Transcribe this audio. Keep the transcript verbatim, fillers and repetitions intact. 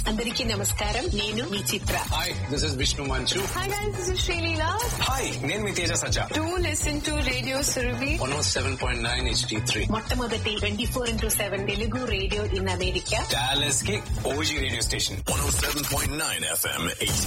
అందరికీ నమస్కారం. నేను మీ చిత్ర. హాయ్, దిస్ ఇస్ విష్ణు మంచు. Hi guys, this is Sreeleela. Hi, నేను మీ తేజ సజ్జా. Do listen to radio Surabhi one oh seven point nine H D three, మొట్టమొదటి twenty four into seven Telugu radio in America. Dallas కి OG radio station. one oh seven point nine F M H